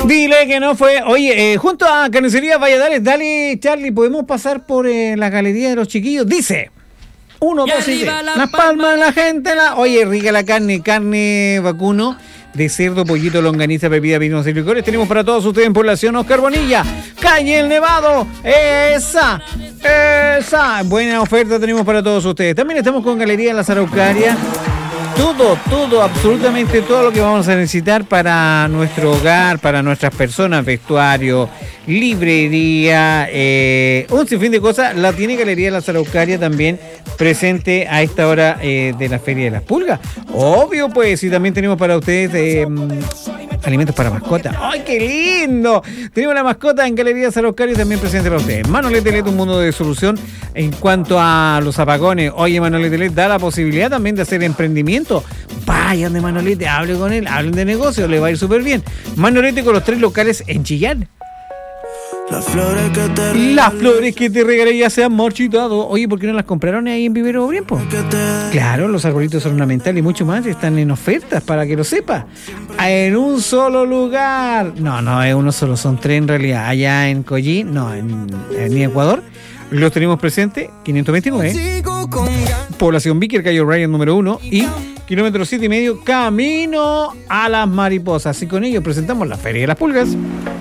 Dile que no fue. Oye, junto a Carnicería Valladares, dale, Charlie, podemos pasar por la galería de los chiquillos. Dice: 1, 2 y 3. Las palmas de la gente. Oye, rica la carne vacuno, de cerdo, pollito, longaniza, bebida, vinos y licores. Tenemos para todos ustedes en Población Oscar Bonilla, calle El Nevado. Esa. Buena oferta tenemos para todos ustedes. También estamos con Galería Las Araucarias. Todo, absolutamente todo lo que vamos a necesitar para nuestro hogar, para nuestras personas, vestuario, librería, un sinfín de cosas, la tiene Galería Las Araucarias también presente a esta hora de la Feria de las Pulgas. Obvio, pues, y también tenemos para ustedes alimentos para mascotas. ¡Ay, qué lindo! Tenemos la mascota en Galería Las Araucarias también presente para ustedes. Manolete LED, un mundo de solución en cuanto a los apagones. Oye, Manolete LED da la posibilidad también de hacer emprendimiento. Vayan de Manolete, hable con él, hablen de negocio, le va a ir súper bien. Manolete con los 3 locales en Chillán. Las flores que te regalé ya se han marchitado. Oye, ¿por qué no las compraron ahí en Vivero Obriempo? Claro, los arbolitos ornamentales y mucho más están en ofertas, para que lo sepa. En un solo lugar. No es uno solo, son 3 en realidad. Allá en Collí, en Ecuador. Los tenemos presentes, 529. Población Víquer, calle O'Brien número 1 y kilómetro 7,5, camino a Las Mariposas. Y con ello presentamos la Feria de las Pulgas.